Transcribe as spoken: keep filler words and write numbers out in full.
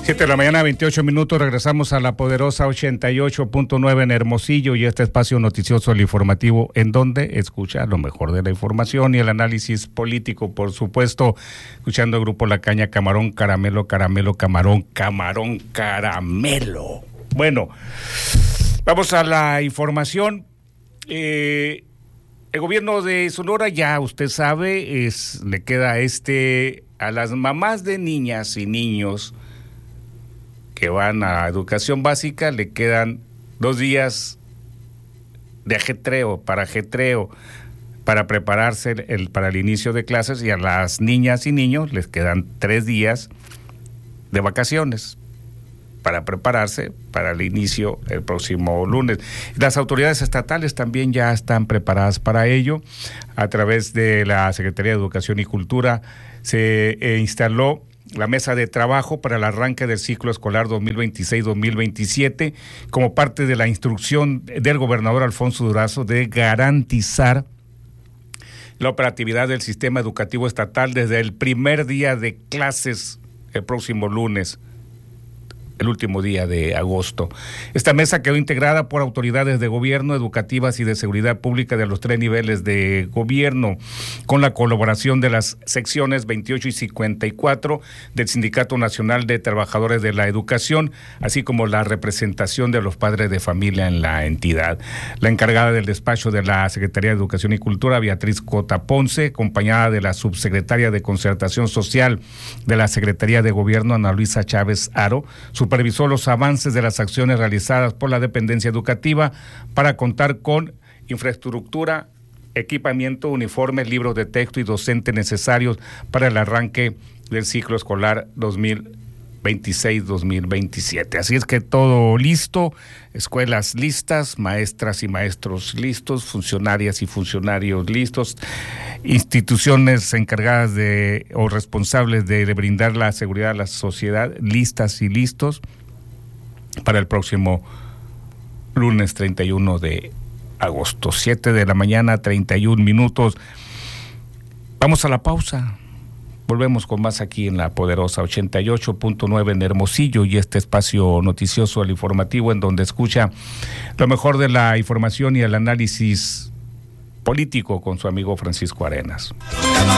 siete de la mañana, veintiocho minutos, regresamos a la poderosa ochenta y ocho punto nueve en Hermosillo y este espacio noticioso, el informativo, en donde escucha lo mejor de la información y el análisis político, por supuesto, escuchando el grupo La Caña, Camarón, Caramelo, Caramelo, Camarón, Camarón, Caramelo. Bueno, vamos a la información. Eh, el gobierno de Sonora, ya usted sabe, es, le queda este a las mamás de niñas y niños que van a educación básica, le quedan dos días de ajetreo, para ajetreo, para prepararse el, el, para el inicio de clases, y a las niñas y niños les quedan tres días de vacaciones para prepararse para el inicio el próximo lunes. Las autoridades estatales también ya están preparadas para ello. A través de la Secretaría de Educación y Cultura se eh, instaló la mesa de trabajo para el arranque del ciclo escolar dos mil veintiséis dos mil veintisiete, como parte de la instrucción del gobernador Alfonso Durazo de garantizar la operatividad del sistema educativo estatal desde el primer día de clases el próximo lunes, el último día de agosto. Esta mesa quedó integrada por autoridades de gobierno, educativas y de seguridad pública de los tres niveles de gobierno, con la colaboración de las secciones veintiocho y cincuenta y cuatro del Sindicato Nacional de Trabajadores de la Educación, así como la representación de los padres de familia en la entidad. La encargada del despacho de la Secretaría de Educación y Cultura, Beatriz Cota Ponce, acompañada de la subsecretaria de Concertación Social de la Secretaría de Gobierno, Ana Luisa Chávez Aro, su supervisó los avances de las acciones realizadas por la dependencia educativa para contar con infraestructura, equipamiento, uniformes, libros de texto y docentes necesarios para el arranque del ciclo escolar dos mil veintiséis dos mil veintisiete. Así es que todo listo, escuelas listas, maestras y maestros listos, funcionarias y funcionarios listos, instituciones encargadas de o responsables de, de brindar la seguridad a la sociedad listas y listos para el próximo lunes treinta y uno de agosto, siete de la mañana, treinta y un minutos. Vamos a la pausa. Volvemos con más aquí en la poderosa ochenta y ocho punto nueve en Hermosillo y este espacio noticioso, el informativo, en donde escucha lo mejor de la información y el análisis político con su amigo Francisco Arenas.